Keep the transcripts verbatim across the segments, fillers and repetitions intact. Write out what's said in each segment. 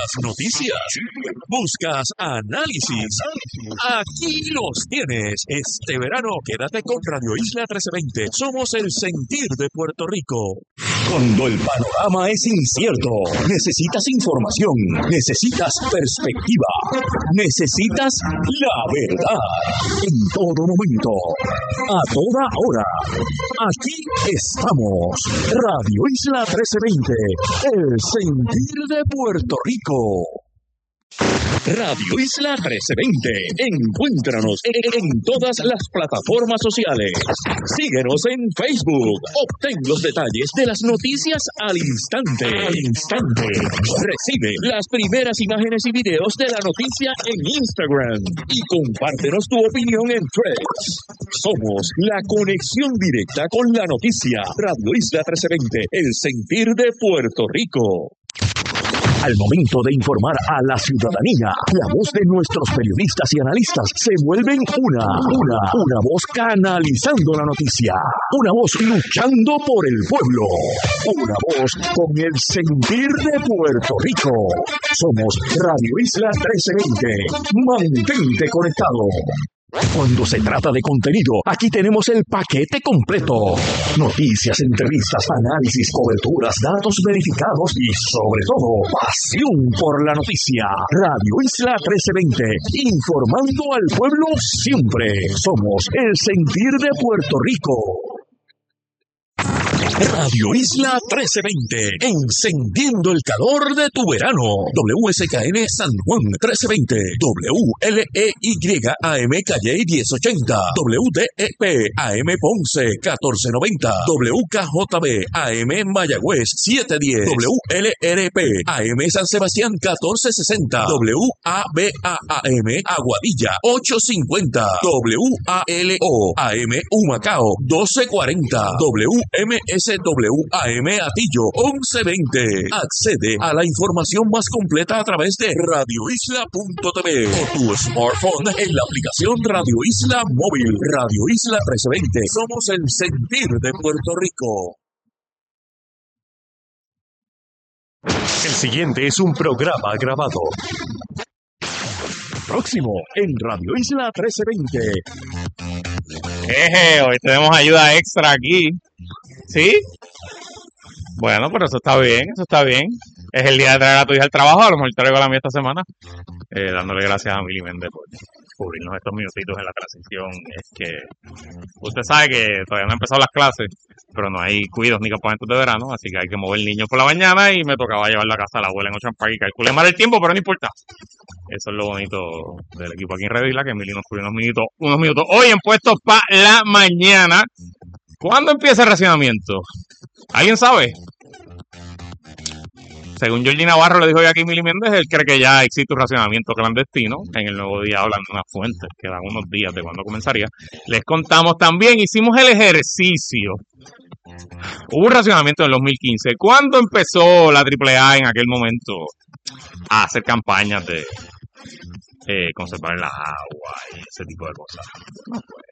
Buscas noticias, buscas análisis. Aquí los tienes. Este verano quédate con Radio Isla trece veinte. Somos el sentir de Puerto Rico. Cuando el panorama es incierto, necesitas información, necesitas perspectiva, necesitas la verdad. En todo momento, a toda hora. Aquí estamos. Radio Isla trece veinte, el sentir de Puerto Rico. Radio Isla trece veinte. Encuéntranos en todas las plataformas sociales. Síguenos en Facebook. Obtén los detalles de las noticias al instante. Al instante. Recibe las primeras imágenes y videos de la noticia en Instagram. Y compártenos tu opinión en Threads. Somos la conexión directa con la noticia. Radio Isla trece veinte. El sentir de Puerto Rico. Al momento de informar a la ciudadanía, la voz de nuestros periodistas y analistas se vuelven una, una, una voz canalizando la noticia, una voz luchando por el pueblo, una voz con el sentir de Puerto Rico. Somos Radio Isla trece veinte. Mantente conectado. Cuando se trata de contenido, aquí tenemos el paquete completo. Noticias, entrevistas, análisis, coberturas, datos verificados y, sobre todo, pasión por la noticia. Radio Isla trece veinte, informando al pueblo siempre. Somos el sentir de Puerto Rico. Radio Isla trece veinte, encendiendo el calor de tu verano. W S K N San Juan trece veinte, W L E Y A M Calle diez ochenta, W D E P A M Ponce catorce noventa, W K J B A M Mayagüez siete diez, W L R P A M San Sebastián catorce sesenta, W A B A A M Aguadilla ocho cincuenta, W A L O A M Humacao doce cuarenta, W M S W A M Atillo once veinte. Accede a la información más completa a través de radio isla punto t v o tu smartphone en la aplicación Radio Isla Móvil. Radio Isla trece veinte. Somos el sentir de Puerto Rico. El siguiente es un programa grabado. Próximo en Radio Isla trece veinte. Jeje, hoy tenemos ayuda extra aquí. ¿Sí? Bueno, pero eso está bien, eso está bien. Es el día de traer a tu hija al trabajo, a lo mejor traigo a la mía esta semana. Eh, dándole gracias a Mili Méndez por cubrirnos estos minutitos en la transición. Es que usted sabe que todavía no han empezado las clases, pero no hay cuidos ni campamentos de verano, así que hay que mover el niño por la mañana y me tocaba llevarlo a casa a la abuela en Ocean Park y calculé mal el tiempo, pero no importa. Eso es lo bonito del equipo aquí en Red Isla, que Mili nos cubrió unos minutos, unos minutos hoy en Puestos para la Mañana. ¿Cuándo empieza el racionamiento? ¿Alguien sabe? Según Jordi Navarro le dijo hoy aquí Mili Méndez, él cree que ya existe un racionamiento clandestino. En el Nuevo Día hablan de unas fuentes que dan unos días de cuándo comenzaría. Les contamos también, hicimos el ejercicio. Hubo un racionamiento en el dos mil quince. ¿Cuándo empezó la triple A en aquel momento a hacer campañas de eh, conservar el agua y ese tipo de cosas? No fue.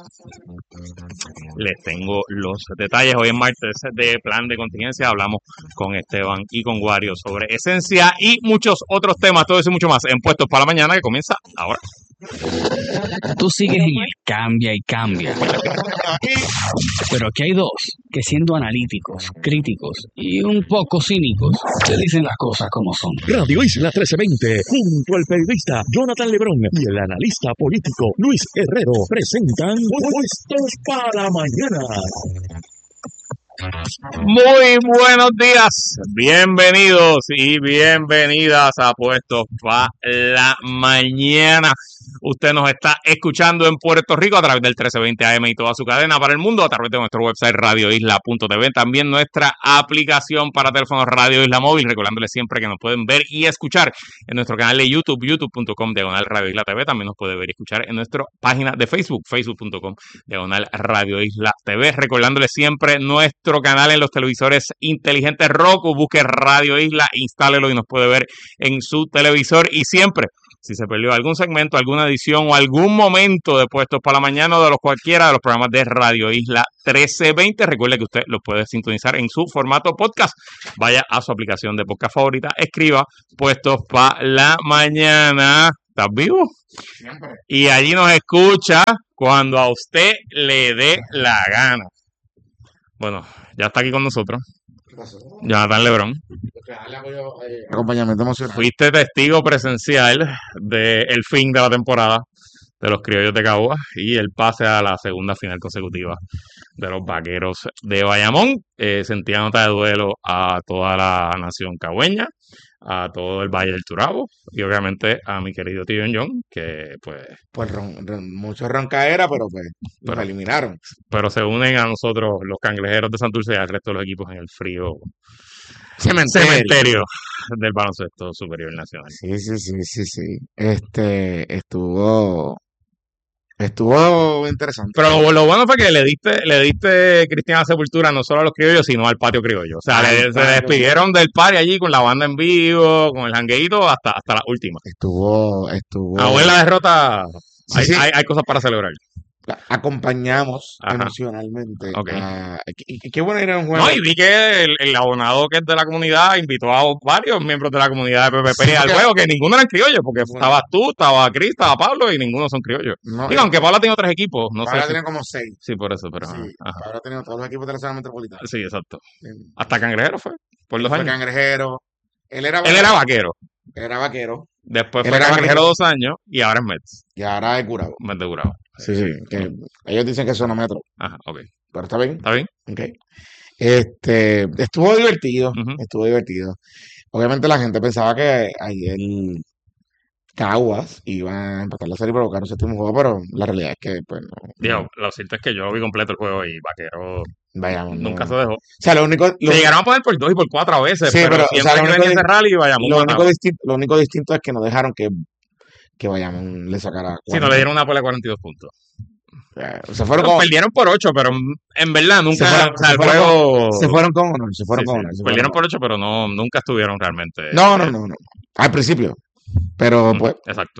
Les tengo los detalles. Hoy en martes de plan de contingencia hablamos con Esteban y con Wario sobre esencia y muchos otros temas, todo eso y mucho más en Puestos para la Mañana, que comienza ahora. Tú sigues en el cambia y cambia. Pero aquí hay dos que, siendo analíticos, críticos y un poco cínicos, te dicen las cosas como son. Radio Isla trece veinte, junto al periodista Jonathan Lebrón y el analista político Luis Herrero, presentan Puestos para la Mañana. Muy buenos días, bienvenidos y bienvenidas a Puestos para la Mañana. Usted nos está escuchando en Puerto Rico a través del trece veinte A M y toda su cadena para el mundo, a través de nuestro website radio isla punto t v, también nuestra aplicación para teléfonos Radio Isla Móvil, recordándole siempre que nos pueden ver y escuchar en nuestro canal de YouTube, youtube punto com diagonal Radio Isla T V, también nos puede ver y escuchar en nuestra página de Facebook, facebook punto com diagonal Radio Isla T V, recordándole siempre nuestro canal en los televisores inteligentes Roku, busque Radio Isla, instálelo y nos puede ver en su televisor y siempre si se perdió algún segmento, alguna edición o algún momento de Puestos para la Mañana o de los cualquiera de los programas de Radio Isla trece veinte, recuerde que usted lo puede sintonizar en su formato podcast. Vaya a su aplicación de podcast favorita, escriba Puestos para la Mañana. ¿Estás vivo? Siempre. Y allí nos escucha cuando a usted le dé la gana. Bueno, ya está aquí con nosotros ¿Qué pasó? Jonathan Lebrón. Acompañamiento emocional. Fuiste testigo presencial del fin de la temporada de los Criollos de Caguas y el pase a la segunda final consecutiva de los Vaqueros de Bayamón. Eh, sentía nota de duelo a toda la nación cagüeña, a todo el Valle del Turabo y obviamente a mi querido tío John, que pues... Pues ron, ron, mucho roncaera, pero pues pero, nos eliminaron. Pero se unen a nosotros los Cangrejeros de Santurce y al resto de los equipos en el frío Cementerio. cementerio del baloncesto superior nacional. Sí, sí, sí, sí, sí. Este, estuvo... Estuvo interesante. Pero lo, lo bueno fue que le diste, le diste cristiana sepultura no solo a los criollos, sino al patio criollo. O sea, Ay, le, se claro. despidieron del party allí con la banda en vivo, con el jangueito hasta, hasta la última. Estuvo, estuvo... Aún en la derrota Sí, hay, sí. hay, hay cosas para celebrar. Acompañamos Ajá. emocionalmente. Ok. a- y- y qué bueno ir a un juego. No, y vi que el, el abonado que es de la comunidad invitó a varios miembros de la comunidad de P P P Sí, al porque- juego, que ninguno eran criollos, porque Bueno. estabas tú, estaba Chris, estaba Pablo y ninguno son criollos. No, Digo, aunque Pablo tiene otros equipos, no ahora sé. Si, tienen como seis. sí, por eso, pero... Sí, ajá. ahora tienen todos los equipos de la zona metropolitana. Sí, exacto. Sí. Hasta Cangrejero fue, por dos Fue años. cangrejero. Él era, Él era vaquero. era vaquero Después Él fue era Cangrejero vaquero. dos años y ahora es Mets. y ahora es curado. Mets de Gurabo. Sí, sí. Que ellos dicen que es zona metro, Ajá, ok. pero está bien. ¿Está bien? Ok. Este, estuvo divertido. Ujú. Estuvo divertido. Obviamente la gente pensaba que ayer Caguas iba a empatar la serie y provocar un séptimo juego, pero la realidad es que, pues, no. Digo, lo cierto es que yo vi completo el juego y Vaquero Vayamos, no. nunca se dejó. O sea, lo único, lo, Se llegaron a poner por dos y por cuatro a veces, Sí, pero, pero, o siempre sea, lo que único venía ese di- rally vayamos lo único mataba. distinto, lo único distinto es que no dejaron que, que Bayamón le sacara Sí, no le dieron una pelea de cuarenta y dos puntos. cuarenta. Se fueron Pero con, perdieron por ocho, pero en verdad nunca... Se fueron- o sea, el se fueron juego... se fueron con honor, se fueron Sí, con sí, honor. se perdieron fueron por ocho, pero no nunca estuvieron realmente... con- No, no, no, no. Al principio. Pero, Mm, pues, Exacto.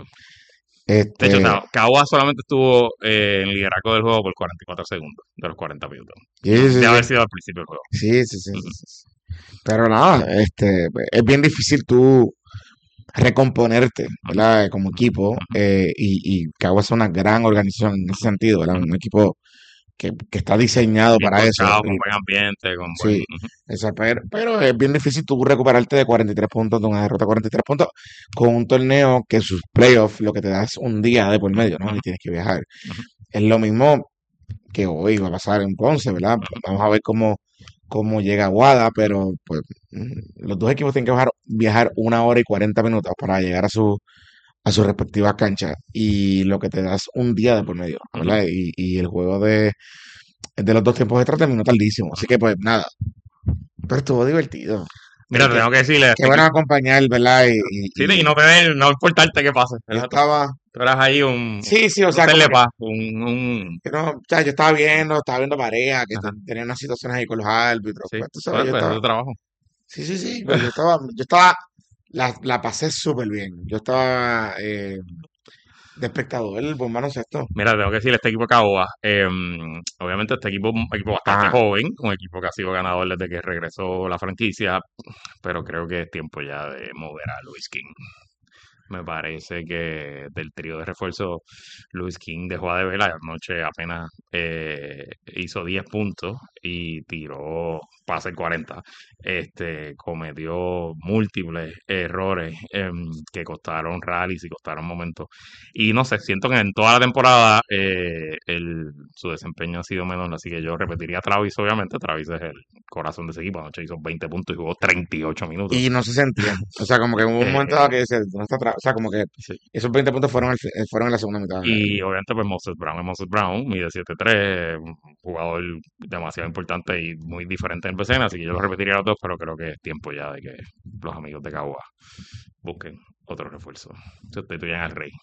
De este, hecho, o sea, Caguas solamente estuvo eh, en liderazgo del juego por cuarenta y cuatro segundos de los cuarenta minutos. sí, sí, De sí. haber sido al principio del juego. Sí, sí, sí, sí, sí. Pero nada, este, es bien difícil tú recomponerte, ¿verdad? Como equipo, eh, y, y Caguas es una gran organización en ese sentido, ¿verdad? Un equipo que, que está diseñado Bien para eso. coachado, con y- buen ambiente, con Sí. buen... Ujú. Esa- pero, pero es bien difícil tú recuperarte de cuarenta y tres puntos, de una derrota de cuarenta y tres puntos, con un torneo que sus playoffs lo que te da es un día de por medio, ¿no? Y tienes que viajar. Ujú. Es lo mismo que hoy va a pasar en Ponce, ¿verdad? Vamos a ver cómo, cómo llega Aguada, pero pues mm, los dos equipos tienen que viajar, viajar una hora y cuarenta minutos para llegar a su a sus respectivas canchas y lo que te da es un día de por medio, ¿verdad? Y, y el juego de, de los dos tiempos extra terminó tardísimo, así que pues nada, pero estuvo divertido. Mira, te Qué- tengo que decirle... Qué bueno acompañar, ¿verdad? Y, y- Sí, y y no tener, no importarte qué pase. yo ¿verdad? estaba, Tú eras ahí un... sí, sí, o un sea, como que- telepaz, un... un que no, o sea, yo estaba viendo, estaba viendo pareja, que Ajá. ten- tenían unas situaciones ahí con los árbitros, sí, pues, tú sabes, pues, yo pues, es estaba, tu trabajo. sí, sí, sí, pues, yo estaba, yo estaba, la, la pasé súper bien, yo estaba eh, de espectador, el buen baloncesto. Mira, tengo que decirle, este equipo de Caguas, eh, obviamente este equipo es un equipo bastante Ah. joven, un equipo que ha sido ganador desde que regresó la franquicia, pero creo que es tiempo ya de mover a Luis King. Me parece que del trío de refuerzo, Luis King dejó a deber. Anoche apenas eh, hizo diez puntos y tiró pase cuarenta. Este, cometió múltiples errores em, que costaron rallies y costaron momentos. Y no sé, siento que en toda la temporada eh, el, su desempeño ha sido menor, así que yo repetiría a Travis, obviamente. Travis es el corazón de ese equipo. Anoche hizo veinte puntos y jugó treinta y ocho minutos. Y no se sentía, o sea, como que hubo un Eh, momento dado que decía, ¿dónde está atrás? O sea, como que Sí. esos veinte puntos fueron, al fi- eh, fueron en la segunda mitad. Y obviamente pues Moses Brown es Moses Brown, mide siete tres, un jugador demasiado importante y muy diferente en el P C N, así que yo lo repetiría a los dos, pero creo que es tiempo ya de que los amigos de Cagua busquen otro refuerzo, sustituyan al Rey.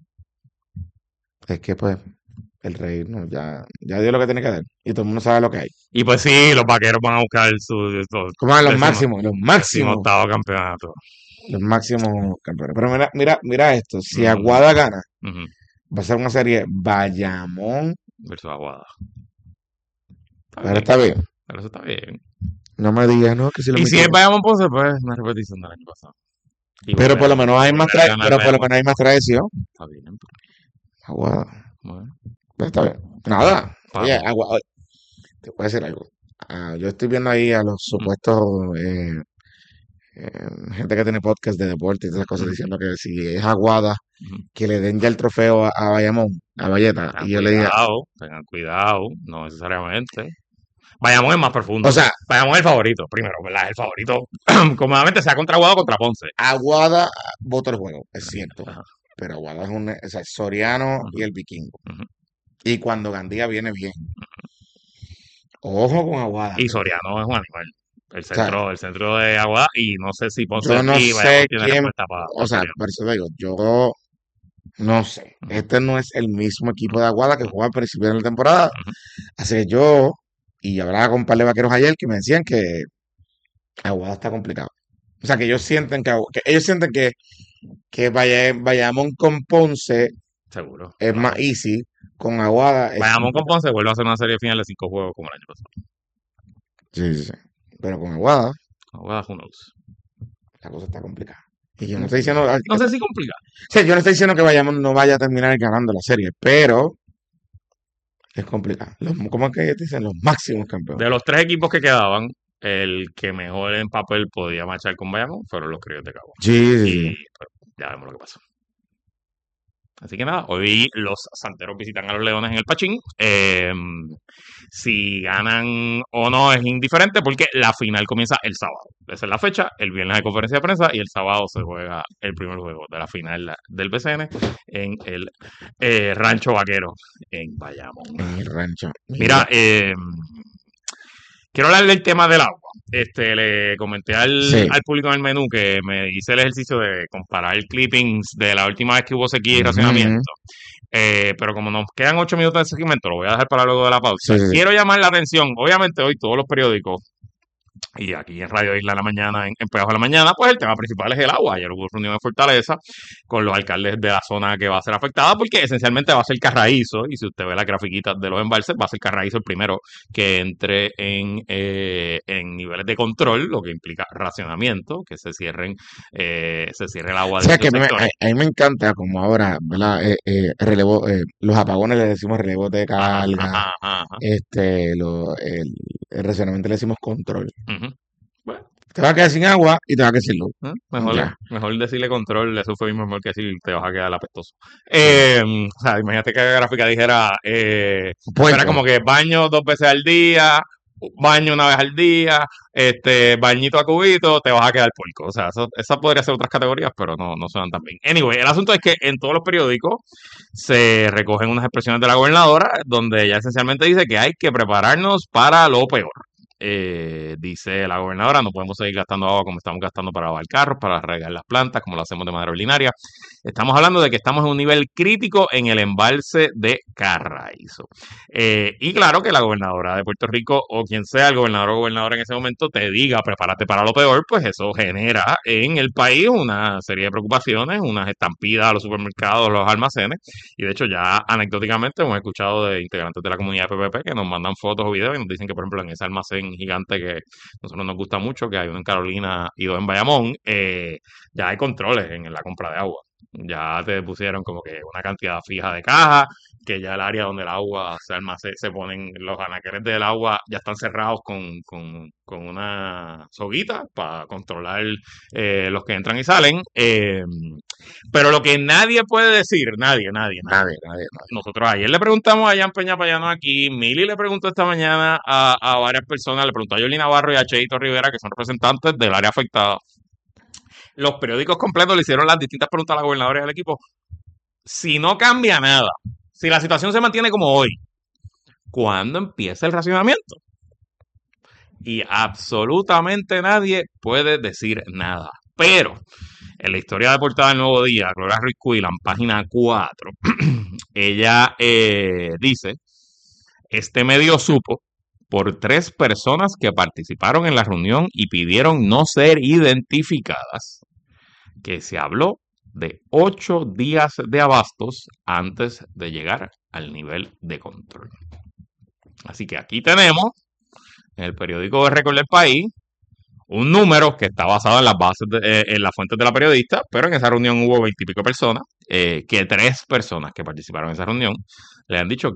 Es que pues el rey no, ya, ya dio lo que tiene que dar y todo el mundo sabe lo que hay. Y pues sí, los vaqueros van a buscar su, su Como a los décimo- máximos, los décimo máximos. octavo campeonato. los máximos campeones. Pero mira, mira, mira esto. Si Mm, Aguada gana, ujú. va a ser una serie Bayamón. Versus Aguada. Está Pero bien, está bien. pero eso está bien. No me digas, no, que si lo Y si es metieron. Bayamón Ponce, pues una repetición del año pasado. Y Pero por volver, lo menos hay más volver a tra- ganar pero por lo Bayamón. menos hay más tradición. Está bien, Aguada. bueno, Pero está bien. Nada. Oye, vamos. Agua- oye, te voy a decir algo. Ah, yo estoy viendo ahí a los Mm, supuestos eh, eh, gente que tiene podcast de deporte y todas esas cosas ujú, diciendo que si es Aguada, ujú. que le den ya el trofeo a, a Bayamón, a Valleta. Tengan Y yo le dije, cuidado, tengan cuidado, no necesariamente. Bayamón es más profundo. o sea, Bayamón es el favorito, primero, ¿verdad? El favorito, cómodamente sea contra Aguada o contra Ponce. Aguada votó el juego, es cierto. Ajá, Pero Aguada es un, o sea, Soriano y ujú, el Vikingo. ujú. Y cuando Gandía viene bien. Ojo con Aguada. Y que- Soriano es un animal. El o sea, centro, el centro de Aguada, y no sé si Ponce yo no y Bayamón sé tiene quién, respuesta para o sea, Soriano. por eso te digo, yo no sé. Ujú, Este no es el mismo equipo ujú, de Aguada que jugaba al principio de la temporada. ujú. Así que yo, y hablaba con un par de vaqueros ayer que me decían que Aguada está complicado. O sea, que ellos sienten que, Agu- que ellos sienten que, que Valle- Bayamón con Ponce Seguro, es claro. más easy, con Aguada es Bayamón con complicado. Ponce vuelve a hacer una serie final de cinco juegos como el año pasado. Sí, sí, sí. Pero con Aguada Aguada, who knows. la cosa está complicada. Y yo no No estoy sé, diciendo, no sé si complica. o sea, yo no estoy diciendo que Bayamón no vaya a terminar ganando la serie, pero es complicado. Los, ¿cómo es que ellos dicen? Los máximos campeones. De los tres equipos que quedaban, el que mejor en papel podía marchar con Bayamón fueron los Criollos de Cagua. Sí, sí, Y sí. pues, ya vemos lo que pasó. Así que nada, hoy los Santeros visitan a los Leones en el Pachín. Eh, si ganan o no es indiferente porque la final comienza el sábado. Esa es la fecha, el viernes hay conferencia de prensa y el sábado se juega el primer juego de la final del B C N en el eh, Rancho Vaquero en Bayamón. En el rancho. Mira, Mira, eh, quiero hablar del tema del agua. Este, le comenté al, sí. al público en el menú que me hice el ejercicio de comparar clippings de la última vez que hubo sequía y Ujú, ujú. racionamiento. Eh, pero como nos quedan ocho minutos de segmento, lo voy a dejar para luego de la pausa. Sí, sí, sí. Quiero llamar la atención, obviamente hoy todos los periódicos y aquí en Radio Isla en la mañana, en, en Pegajo de la Mañana, pues el tema principal es el agua. Ayer hubo reunión en Fortaleza con los alcaldes de la zona que va a ser afectada, porque esencialmente va a ser Carraízo, y si usted ve las grafiquitas de los embalses, va a ser Carraízo el primero que entre en, eh, en niveles de control, lo que implica racionamiento, que se cierren, eh, se cierre el agua O de sea, que esos me- a, sectores. a mí me encanta como ahora, ¿verdad? Eh, eh, relevo, eh, los apagones le decimos relevo de Ajá, carga, ajá, ajá. este, lo, el, el racionamiento le decimos control. Ujú. Bueno, Te vas a quedar sin agua y te vas a quedar sin luz. ¿eh? Mejor, Ya. mejor decirle control, eso fue mismo mejor que decir te vas a quedar apestoso. Eh, o sea, imagínate que la gráfica dijera, eh, fuera Puerco. como que baño dos veces al día, baño una vez al día, este, bañito a cubito, te vas a quedar puerco. O sea, eso, esas podrían ser otras categorías, pero no, no suenan tan bien. Anyway, el asunto es que en todos los periódicos se recogen unas expresiones de la gobernadora, donde ella esencialmente dice que hay que prepararnos para lo peor. Eh, dice la gobernadora, no podemos seguir gastando agua como estamos gastando para lavar carros, para regar las plantas, como lo hacemos de manera ordinaria. Estamos hablando de que estamos en un nivel crítico en el embalse de Carraízo. Eh, y claro que la gobernadora de Puerto Rico, o quien sea el gobernador o gobernadora en ese momento, te diga, prepárate para lo peor, pues eso genera en el país una serie de preocupaciones, unas estampidas a los supermercados, a los almacenes. Y de hecho ya anecdóticamente hemos escuchado de integrantes de la comunidad de P P P que nos mandan fotos o videos y nos dicen que, por ejemplo, en ese almacén gigante que a nosotros nos gusta mucho, que hay uno en Carolina y dos en Bayamón, eh, ya hay controles en la compra de agua. Ya te pusieron como que una cantidad fija de cajas, que ya el área donde el agua se almacena, se ponen los anaqueles del agua, ya están cerrados con, con, con una soguita para controlar eh, los que entran y salen. Eh, pero lo que nadie puede decir, nadie, nadie, nadie. Nadie, nadie, nadie. Nosotros ayer le preguntamos a Jan Peña Payano aquí, Mili le preguntó esta mañana a, a varias personas, le preguntó a Yoli Navarro y a Cheito Rivera, que son representantes del área afectada. Los periódicos completos le hicieron las distintas preguntas a la gobernadora y al equipo. Si no cambia nada, si la situación se mantiene como hoy, ¿cuándo empieza el racionamiento? Y absolutamente nadie puede decir nada. Pero en la historia de portada del Nuevo Día, Gloria Ruiz Cuilan, página cuatro, ella eh, dice, este medio supo por tres personas que participaron en la reunión y pidieron no ser identificadas, que se habló de ocho días de abastos antes de llegar al nivel de control. Así que aquí tenemos, en el periódico de Récord del País, un número que está basado en las bases, de, eh, en las fuentes de la periodista, pero en esa reunión hubo veintipico personas, eh, que tres personas que participaron en esa reunión le han dicho